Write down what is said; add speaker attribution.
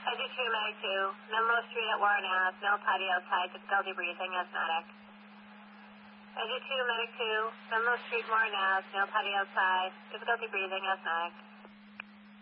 Speaker 1: Edge 2, Medic 2. Menlo Street at Warren Ave. No potty outside. Difficulty breathing. Asthmatic. Edge 2, Medic 2. Menlo Street, Warren Ave. No potty outside. Difficulty breathing. Asthmatic.